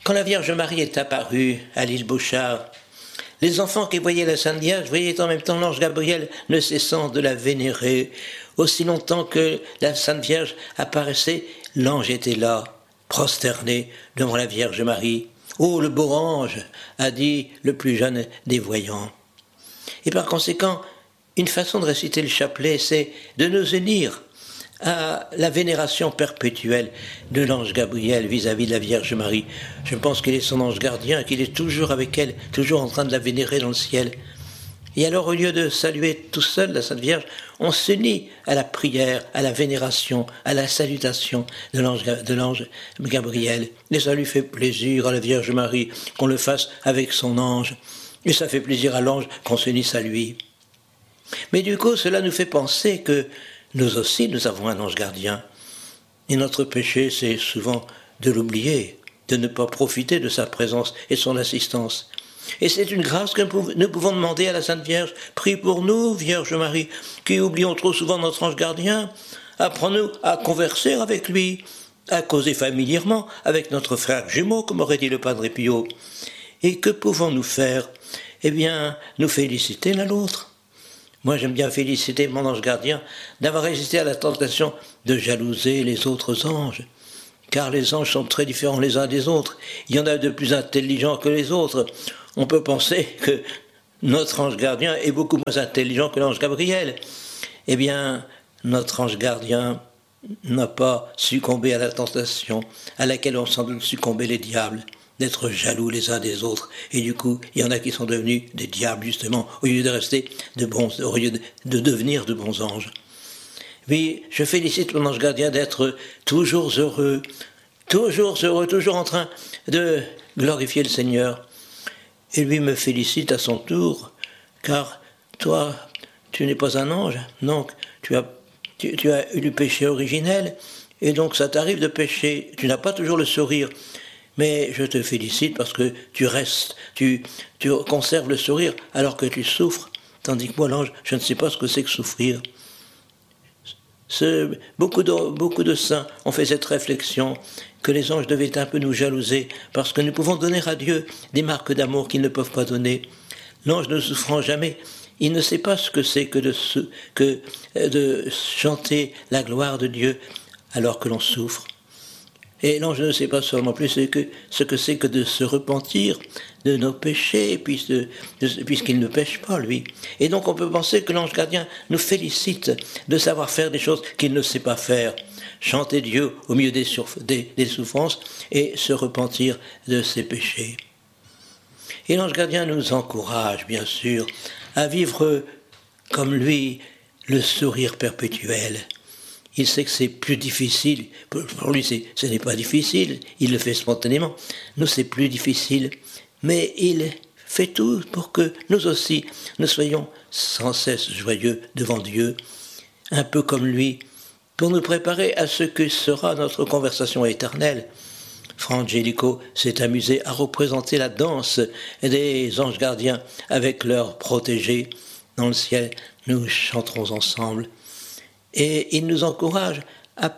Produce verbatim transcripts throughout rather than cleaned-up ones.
Quand la Vierge Marie est apparue à l'île Bouchard, les enfants qui voyaient la Sainte Vierge voyaient en même temps l'ange Gabriel, ne cessant de la vénérer. Aussi longtemps que la Sainte Vierge apparaissait, l'ange était là, prosterné devant la Vierge Marie. « Oh, le beau ange !» a dit le plus jeune des voyants. Et par conséquent, une façon de réciter le chapelet, c'est de nous unir à la vénération perpétuelle de l'ange Gabriel vis-à-vis de la Vierge Marie. Je pense qu'il est son ange gardien, qu'il est toujours avec elle, toujours en train de la vénérer dans le ciel. Et alors, au lieu de saluer tout seul la Sainte Vierge, on s'unit à la prière, à la vénération, à la salutation de l'ange, de l'ange Gabriel. Et ça lui fait plaisir à la Vierge Marie qu'on le fasse avec son ange. Et ça fait plaisir à l'ange qu'on s'unisse à lui. Mais du coup, cela nous fait penser que nous aussi, nous avons un ange gardien. Et notre péché, c'est souvent de l'oublier, de ne pas profiter de sa présence et de son assistance. Et c'est une grâce que nous pouvons demander à la Sainte Vierge. Prie pour nous, Vierge Marie, qui oublions trop souvent notre ange gardien. Apprends-nous à converser avec lui, à causer familièrement avec notre frère jumeau, comme aurait dit le Padre Pio. Et que pouvons-nous faire ? Eh bien, nous féliciter l'un l'autre. Moi, j'aime bien féliciter mon ange gardien d'avoir résisté à la tentation de jalouser les autres anges. Car les anges sont très différents les uns des autres. Il y en a de plus intelligents que les autres. On peut penser que notre ange gardien est beaucoup moins intelligent que l'ange Gabriel. Eh bien, notre ange gardien n'a pas succombé à la tentation à laquelle ont sans doute succombé les diables, d'être jaloux les uns des autres. Et du coup, il y en a qui sont devenus des diables, justement, au lieu de rester de bons, au lieu de, de devenir de bons anges. Oui, je félicite mon ange gardien d'être toujours heureux, toujours heureux, toujours en train de glorifier le Seigneur. Et lui me félicite à son tour, car toi, tu n'es pas un ange, donc tu as, tu, tu as eu du péché originel, et donc ça t'arrive de pécher, tu n'as pas toujours le sourire. Mais je te félicite parce que tu restes, tu, tu conserves le sourire alors que tu souffres. Tandis que moi, l'ange, je ne sais pas ce que c'est que souffrir. Ce, beaucoup, de, beaucoup de saints ont fait cette réflexion que les anges devaient un peu nous jalouser parce que nous pouvons donner à Dieu des marques d'amour qu'ils ne peuvent pas donner. L'ange ne souffrant jamais, il ne sait pas ce que c'est que de, que de chanter la gloire de Dieu alors que l'on souffre. Et l'ange ne sait pas seulement plus ce que, ce que c'est que de se repentir de nos péchés, puisque, puisqu'il ne pêche pas, lui. Et donc on peut penser que l'ange gardien nous félicite de savoir faire des choses qu'il ne sait pas faire. Chanter Dieu au milieu des, surf, des, des souffrances et se repentir de ses péchés. Et l'ange gardien nous encourage, bien sûr, à vivre comme lui le sourire perpétuel. Il sait que c'est plus difficile. Pour lui, c'est, ce n'est pas difficile. Il le fait spontanément. Nous, c'est plus difficile. Mais il fait tout pour que nous aussi, nous soyons sans cesse joyeux devant Dieu, un peu comme lui, pour nous préparer à ce que sera notre conversation éternelle. Fra Angelico s'est amusé à représenter la danse des anges gardiens avec leurs protégés. Dans le ciel, nous chanterons ensemble. Et il nous encourage à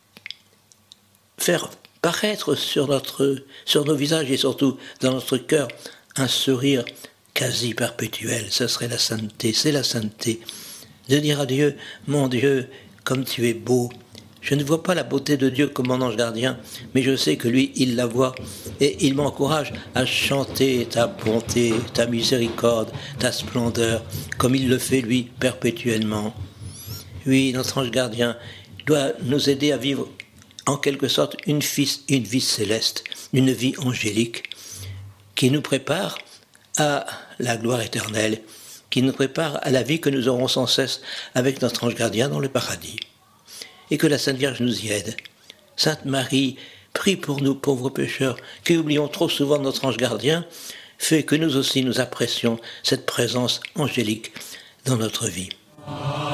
faire paraître sur, notre, sur nos visages et surtout dans notre cœur un sourire quasi perpétuel. Ce serait la sainteté, c'est la sainteté. De dire à Dieu, mon Dieu, comme tu es beau. Je ne vois pas la beauté de Dieu comme mon ange gardien, mais je sais que lui, il la voit. Et il m'encourage à chanter ta bonté, ta miséricorde, ta splendeur, comme il le fait lui perpétuellement. Oui, notre ange gardien doit nous aider à vivre en quelque sorte une vie, une vie céleste, une vie angélique, qui nous prépare à la gloire éternelle, qui nous prépare à la vie que nous aurons sans cesse avec notre ange gardien dans le paradis. Et que la Sainte Vierge nous y aide. Sainte Marie, prie pour nous pauvres pécheurs, qui oublions trop souvent notre ange gardien, fait que nous aussi nous apprécions cette présence angélique dans notre vie.